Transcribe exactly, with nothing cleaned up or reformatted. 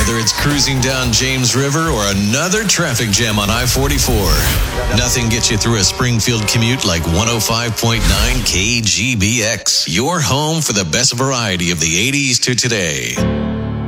Whether it's cruising down James River or another traffic jam on I forty-four, nothing gets you through a Springfield commute like one oh five point nine K G B X. Your home for the best variety of the eighties to today.